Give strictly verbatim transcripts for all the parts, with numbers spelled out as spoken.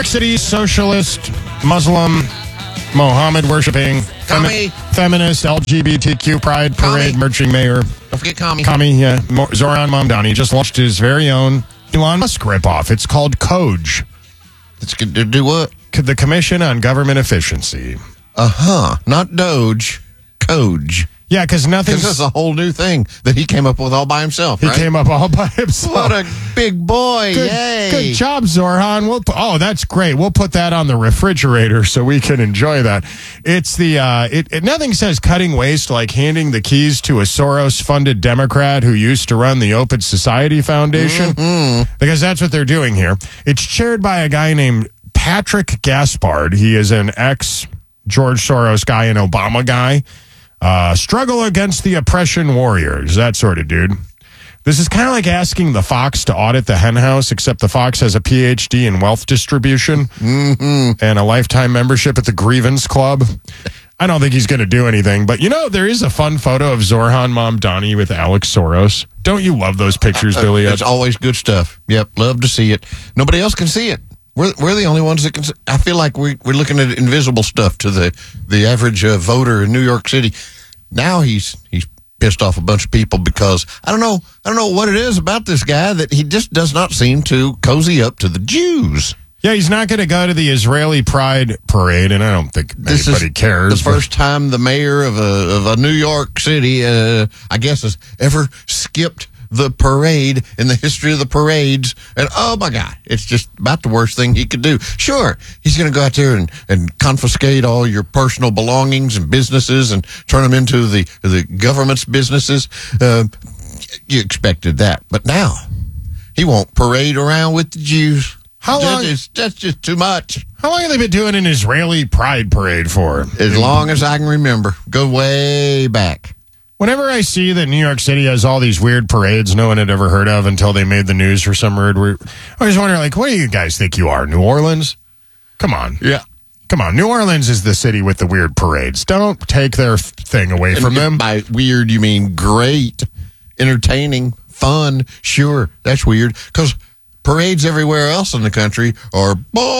York City socialist, Muslim, Mohammed worshipping, femi- feminist, L G B T Q pride parade Commie. marching mayor. Don't forget Commie. Commie, yeah. Mo- Zoran Mamdani just launched his very own Elon Musk ripoff. It's called C O G, It's good to do what? the Commission on Government Efficiency. Uh-huh. Not Doge. Coge. Yeah, because nothing's... This is a whole new thing that he came up with all by himself, He right? came up all by himself. What a big boy. Good, Yay. good job, Zoran. We'll pu- oh, that's great. We'll put that on the refrigerator so we can enjoy that. It's the, uh, it, it nothing says cutting waste like handing the keys to a Soros-funded Democrat who used to run the Open Society Foundation, Mm-hmm. because that's what they're doing here. It's chaired by a guy named Patrick Gaspard. He is an ex-George Soros guy, an Obama guy. Uh, struggle against the oppression warriors, that sort of dude. This is kind of like asking the Fox to audit the hen house, except the Fox has a P H D in wealth distribution Mm-hmm. and a lifetime membership at the Grievance Club. I don't think he's going to do anything, but you know, there is a fun photo of Zoran Mamdani with Alex Soros. Don't you love those pictures, Uh, Billy? It's always good stuff. Yep, love to see it. Nobody else can see it. We're we're the only ones that can see. I feel like we we're looking at invisible stuff to the the average uh, voter in New York City. Now he's he's pissed off a bunch of people because I don't know I don't know what it is about this guy that he just does not seem to cozy up to the Jews. Yeah, he's not going to go to the Israeli Pride Parade, and I don't think This anybody is cares. the but- first time the mayor of a of a New York City, uh, I guess, has ever skipped the parade in the history of the parades. And oh my God, it's just about the worst thing he could do. Sure, he's going to go out there and, and confiscate all your personal belongings and businesses and turn them into the, the government's businesses. Uh, you expected that. But now he won't parade around with the Jews. How long- That is, that's just too much. How long have they been doing an Israeli Pride Parade for? As long as I can remember. Go way back. Whenever I see that New York City has all these weird parades no one had ever heard of until they made the news for some weird, weird I was wondering, like, what do you guys think you are, New Orleans? Come on. Yeah. Come on. New Orleans is the city with the weird parades. Don't take their f- thing away from And them. by weird, you mean great, entertaining, fun. Sure, that's weird. Because parades everywhere else in the country are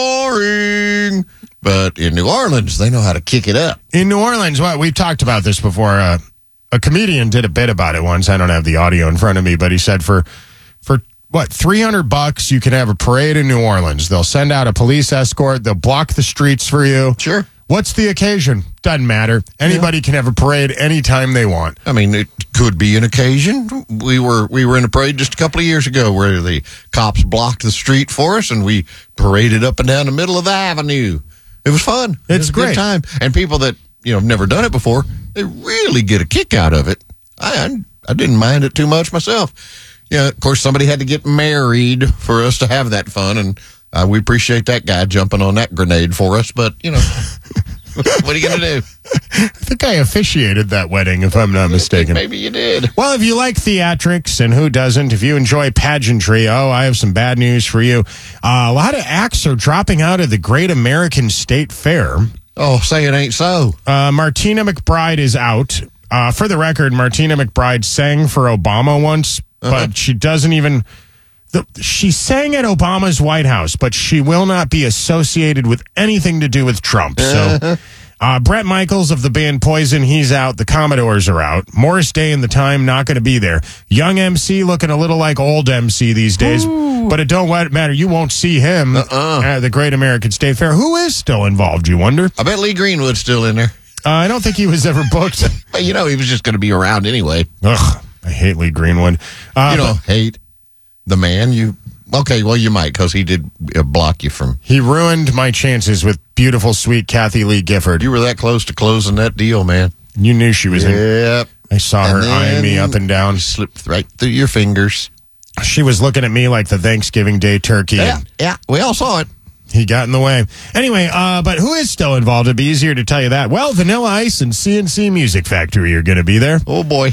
boring. But in New Orleans, they know how to kick it up. In New Orleans, what we've talked about this before. Uh, a comedian did a bit about it once. I don't have the audio in front of me, but he said for for what three hundred bucks, you can have a parade in New Orleans. They'll send out a police escort. They'll block the streets for you. Sure. What's the occasion? Doesn't matter. Anybody can have a parade anytime they want. I mean, it could be an occasion. We were we were in a parade just a couple of years ago where the cops blocked the street for us, and we paraded up and down the middle of the avenue. It was fun. It It's was a great. good time, and people that you know have never done it before, they really get a kick out of it. I I, I didn't mind it too much myself. Yeah, of course, somebody had to get married for us to have that fun, and uh, we appreciate that guy jumping on that grenade for us. But you know, what are you going to do? I think I officiated that wedding, if I'm not mistaken. Maybe you did. Well, if you like theatrics, and who doesn't, if you enjoy pageantry, oh, I have some bad news for you. Uh, a lot of acts are dropping out of the Great American State Fair. Oh, say it ain't so. Uh, Martina McBride is out. Uh, for the record, Martina McBride sang for Obama once, Uh-huh. but she doesn't even... The, she sang at Obama's White House, but she will not be associated with anything to do with Trump. So, uh, Brett Michaels of the band Poison, he's out. The Commodores are out. Morris Day and the Time, not going to be there. Young M C looking a little like old M C these days, Ooh. But it don't matter. You won't see him Uh-uh. at the Great American State Fair. Who is still involved, you wonder? I bet Lee Greenwood's still in there. Uh, I don't think he was ever booked. Well, you know, he was just going to be around anyway. Ugh, I hate Lee Greenwood. Uh, you don't hate the man. You okay? Well, you might because he did uh, block you from. He ruined my chances with beautiful, sweet Kathy Lee Gifford. You were that close to closing that deal, man. You knew she was in. Yep. I saw her And eyeing me then up and down. Slipped right through your fingers. She was looking at me like the Thanksgiving Day turkey. Yeah, and yeah. We all saw it. he got in the way. Anyway, uh, but who is still involved? It'd be easier to tell you that. Well, Vanilla Ice and C N C Music Factory are going to be there. Oh boy.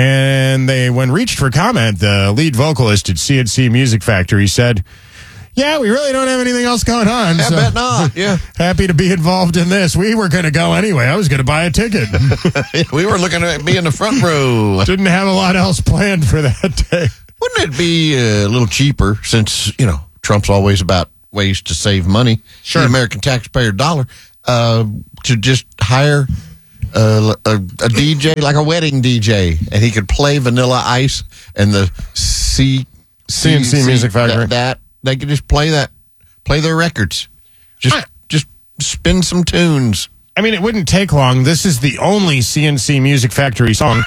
And they, when reached for comment, the lead vocalist at C N C Music Factory said, yeah, we really don't have anything else going on. I so bet not. Yeah. happy to be involved in this. We were going to go anyway. I was going to buy a ticket. We were looking at being in the front row. Didn't have a lot else planned for that day. Wouldn't it be a little cheaper since, you know, Trump's always about ways to save money, Sure. the American taxpayer dollar, uh, to just hire uh, a, a D J, like a wedding D J, and he could play Vanilla Ice and the C, C N C Music Factory. That, that they could just play that, play their records, just I- just spin some tunes. I mean, it wouldn't take long. This is the only C N C Music Factory song.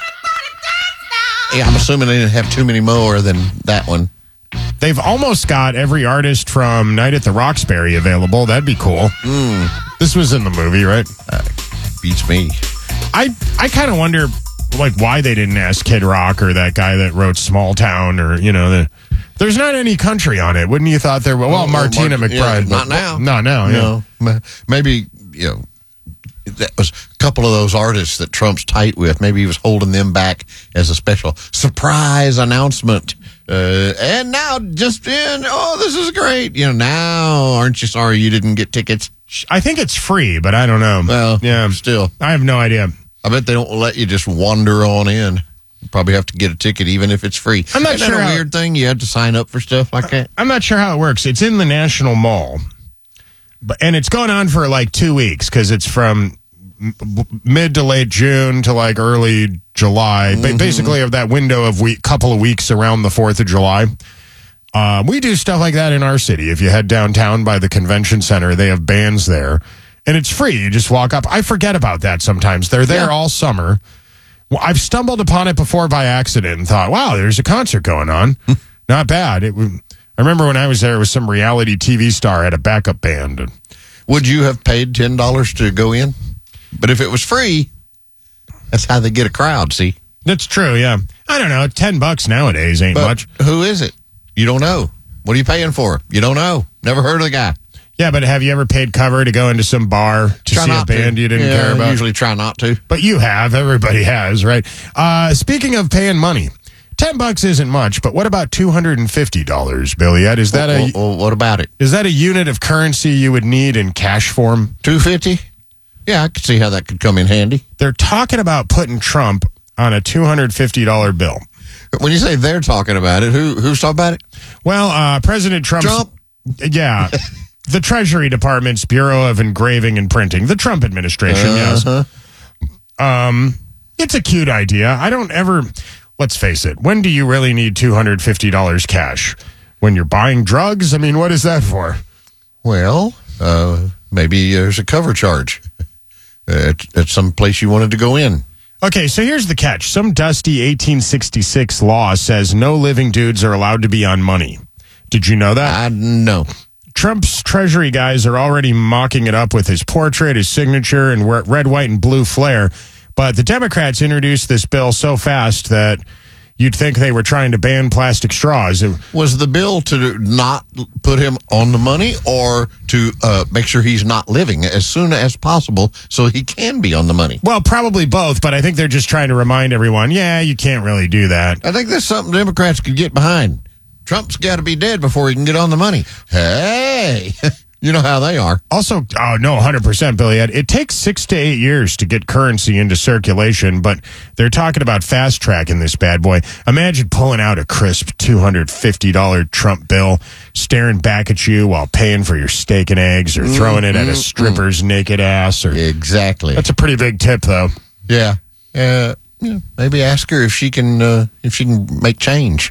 Yeah, I'm assuming they didn't have too many more than that one. They've almost got every artist from Night at the Roxbury available. That'd be cool. Mm. This was in the movie, right? Uh, beats me. I I kind of wonder, like, why they didn't ask Kid Rock or that guy that wrote Small Town, or, you know, the, there's not any country on it. Wouldn't you thought there were? Well, Oh, Martina Mart- McBride. yeah, but- not now. Not now, yeah. No, Ma- maybe, you know, that was a couple of those artists that Trump's tight with. Maybe he was holding them back as a special surprise announcement. Uh, and now, just in, oh, this is great. You know, now, aren't you sorry you didn't get tickets? I think it's free, but I don't know. Well, yeah, still. I have no idea. I bet they don't let you just wander on in. You probably have to get a ticket even if it's free. I'm not Isn't sure that a how- weird thing? You have to sign up for stuff like that? I'm not sure how it works. It's in the National Mall, but and it's going on for like two weeks because it's from m- mid to late June to like early July, ba- basically of that window of week, couple of weeks around the Fourth of July. Uh, we do stuff like that in our city. If you head downtown by the convention center, they have bands there, and it's free. You just walk up. I forget about that sometimes. They're there Yeah. all summer. Well, I've stumbled upon it before by accident and thought, wow, there's a concert going on. Not bad. It was, I remember when I was there, it was some reality T V star had a backup band. Would you have paid ten dollars to go in? But if it was free, that's how they get a crowd, see? That's true, yeah. I don't know. ten bucks nowadays ain't But much. who is it? You don't know. What are you paying for? You don't know. Never heard of the guy. Yeah, but have you ever paid cover to go into some bar to Try see a not to. band you didn't Yeah, care about? Usually try not to. But you have. Everybody has, right? Uh, speaking of paying money, ten bucks isn't much, but what about two hundred fifty dollars, Billy Ed? Is that Well, a well, what about it? is that a unit of currency you would need in cash form? two fifty? Yeah, I could see how that could come in handy. They're talking about putting Trump on a two hundred fifty dollars bill. When you say they're talking about it, who who's talking about it? Well, uh, President Trump's, Trump? Yeah. The Treasury Department's Bureau of Engraving and Printing. The Trump administration, Uh-huh. yes. Um, it's a cute idea. I don't ever, let's face it, when do you really need two hundred fifty dollars cash? When you're buying drugs? I mean, what is that for? Well, uh, maybe there's a cover charge at, at some place you wanted to go in. Okay, so here's the catch. Some dusty eighteen sixty-six law says no living dudes are allowed to be on money. Did you know that? I know. Trump's Treasury guys are already mocking it up with his portrait, his signature, and red, white, and blue flair. But the Democrats introduced this bill so fast that you'd think they were trying to ban plastic straws. It, Was the bill to not put him on the money or to uh, make sure he's not living as soon as possible so he can be on the money? well, probably both, but I think they're just trying to remind everyone, yeah, you can't really do that. I think that's something Democrats could get behind. Trump's got to be dead before he can get on the money. Hey, you know how they are. Also, oh, no, one hundred percent, Billy Ed. It takes six to eight years to get currency into circulation, but they're talking about fast-tracking this bad boy. Imagine pulling out a crisp two hundred fifty dollars Trump bill, staring back at you while paying for your steak and eggs or throwing it at a stripper's naked ass. Or Exactly. That's a pretty big tip, though. Yeah. Uh, yeah. Maybe ask her if she can uh, if she can make change.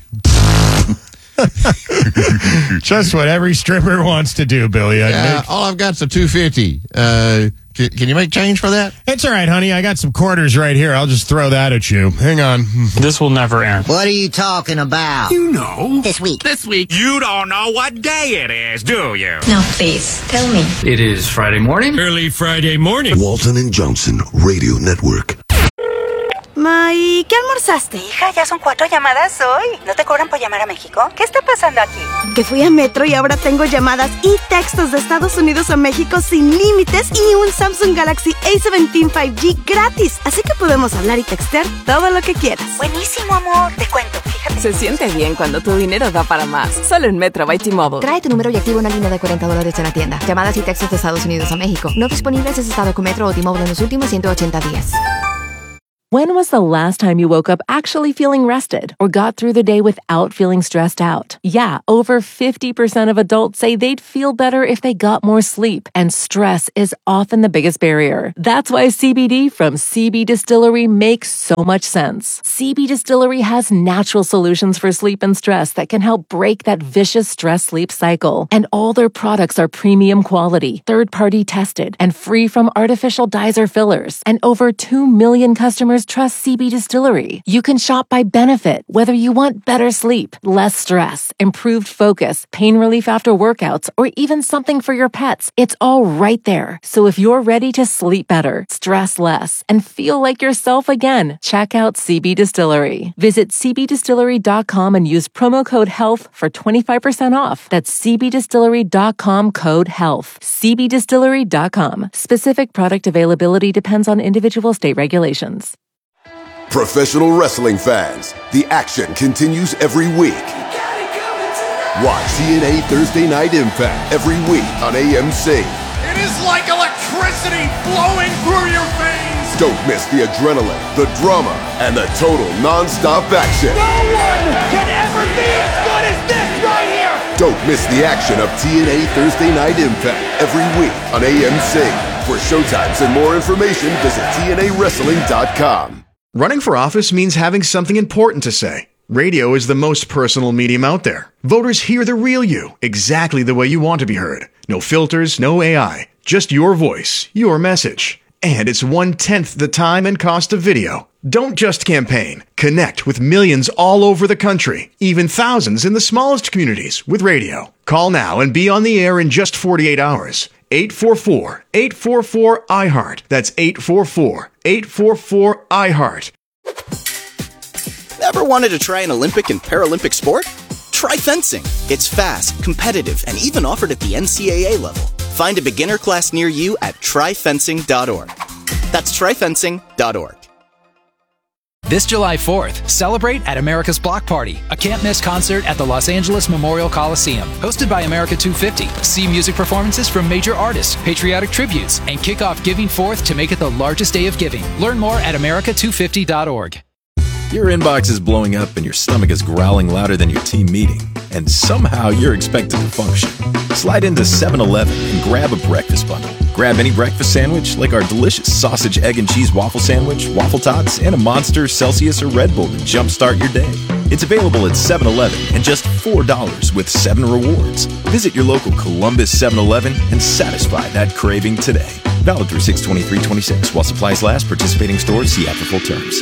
Just what every stripper wants to do, Billy. I'd Yeah, make- all I've got's a two fifty. Uh, can, can you make change for that? It's all right, honey. I got some quarters right here. I'll just throw that at you. Hang on. This will never end. What are you talking about? You know. This week. This week. You don't know what day it is, do you? No, please, tell me. It is Friday morning. Early Friday morning. Walton and Johnson Radio Network. Ma, ¿y qué almorzaste? Hija, ya son cuatro llamadas hoy. ¿No te cobran por llamar a México? ¿Qué está pasando aquí? Que fui a Metro y ahora tengo llamadas y textos de Estados Unidos a México sin límites y un Samsung Galaxy A diecisiete cinco G gratis. Así que podemos hablar y textear todo lo que quieras. Buenísimo, amor. Te cuento, fíjate. Se siente bien cuando tu dinero da para más. Solo en Metro by T-Mobile. Trae tu número y activa una línea de cuarenta dólares en la tienda. Llamadas y textos de Estados Unidos a México. No disponibles en estado con Metro o T-Mobile en los últimos ciento ochenta días. When was the last time you woke up actually feeling rested or got through the day without feeling stressed out? Yeah, over fifty percent of adults say they'd feel better if they got more sleep, and stress is often the biggest barrier. That's why C B D from C B Distillery makes so much sense. C B Distillery has natural solutions for sleep and stress that can help break that vicious stress-sleep cycle. And all their products are premium quality, third-party tested, and free from artificial dyes or fillers. And over two million customers trust C B Distillery. You can shop by benefit, whether you want better sleep, less stress, improved focus, pain relief after workouts, or even something for your pets. It's all right there. So if you're ready to sleep better, stress less, and feel like yourself again, check out C B Distillery. Visit c b distillery dot com and use promo code HEALTH for twenty-five percent off. That's c b distillery dot com code HEALTH. c b distillery dot com. Specific product availability depends on individual state regulations. Professional wrestling fans, the action continues every week. Watch T N A Thursday Night Impact every week on A M C. It is like electricity flowing through your veins. Don't miss the adrenaline, the drama, and the total non-stop action. No one can ever be as good as this right here. Don't miss the action of T N A Thursday Night Impact every week on A M C. For showtimes and more information, visit T N A wrestling dot com. Running for office means having something important to say. Radio is the most personal medium out there. Voters hear the real you, exactly the way you want to be heard. No filters, no A I, just your voice, your message. And it's one-tenth the time and cost of video. Don't just campaign. Connect with millions all over the country, even thousands in the smallest communities with radio. Call now and be on the air in just forty-eight hours. eight four four, eight four four, I heart. That's eight four four, eight four four, I heart. Ever wanted to try an Olympic and Paralympic sport? Try fencing. It's fast, competitive, and even offered at the N C A A level. Find a beginner class near you at try fencing dot org. That's try fencing dot org. This July fourth, celebrate at America's Block Party, a can't-miss concert at the Los Angeles Memorial Coliseum. Hosted by America two fifty, see music performances from major artists, patriotic tributes, and kick off Giving Fourth to make it the largest day of giving. Learn more at america two fifty dot org. Your inbox is blowing up and your stomach is growling louder than your team meeting, and somehow you're expected to function. Slide into seven eleven and grab a breakfast bundle. Grab any breakfast sandwich like our delicious sausage, egg, and cheese waffle sandwich, waffle tots, and a Monster, Celsius, or Red Bull to jumpstart your day. It's available at seven eleven and just four dollars with seven rewards. Visit your local Columbus seven eleven and satisfy that craving today. Valid through six twenty-three twenty-six while supplies last. Participating stores, see app for full terms.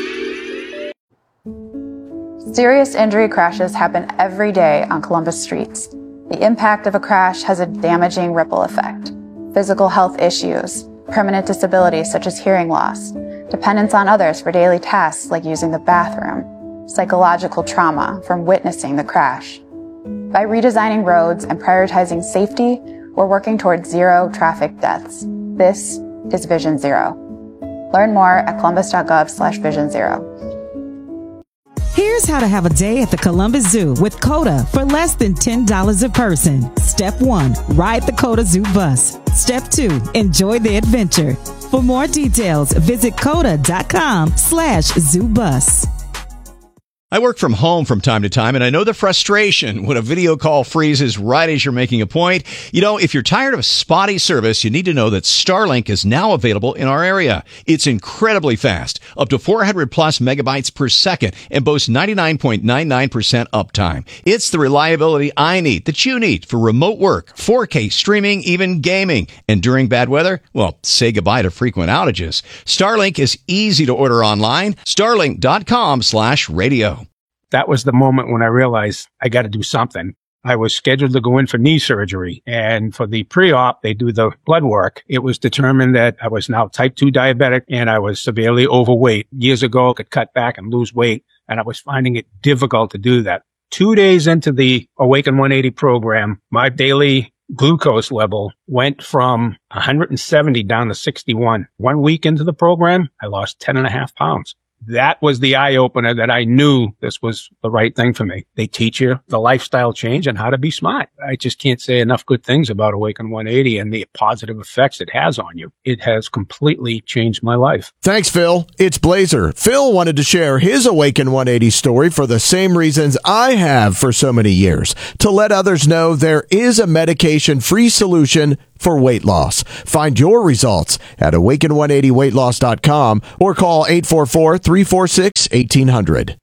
Serious injury crashes happen every day on Columbus streets. The impact of a crash has a damaging ripple effect. Physical health issues, permanent disabilities such as hearing loss, dependence on others for daily tasks like using the bathroom, psychological trauma from witnessing the crash. By redesigning roads and prioritizing safety, we're working towards zero traffic deaths. This is Vision Zero. Learn more at columbus.gov slash vision zero. Here's how to have a day at the Columbus Zoo with COTA for less than ten dollars a person. Step one, ride the COTA Zoo bus. Step two, enjoy the adventure. For more details, visit COTA.com slash zoo bus. I work from home from time to time, and I know the frustration when a video call freezes right as you're making a point. You know, if you're tired of spotty service, you need to know that Starlink is now available in our area. It's incredibly fast, up to four hundred plus megabytes per second, and boasts ninety-nine point nine nine percent uptime. It's the reliability I need, that you need, for remote work, four K streaming, even gaming. And during bad weather, well, say goodbye to frequent outages. Starlink is easy to order online. Starlink.com slash radio. That was the moment when I realized I got to do something. I was scheduled to go in for knee surgery, and for the pre-op, they do the blood work. It was determined that I was now type two diabetic and I was severely overweight. Years ago, I could cut back and lose weight, and I was finding it difficult to do that. Two days into the Awaken one eighty program, my daily glucose level went from one hundred seventy down to sixty-one. One week into the program, I lost ten and a half pounds. that was the eye opener that I knew this was the right thing for me. They teach you the lifestyle change and how to be smart. I just can't say enough good things about Awaken one eighty and the positive effects it has on you. It has completely changed my life. Thanks, Phil. It's Blazer. Phil wanted to share his Awaken one eighty story for the same reasons I have for so many years, to let others know there is a medication-free solution for weight loss. Find your results at awaken one eighty weight loss dot com or call eight four four, three four six, one eight hundred.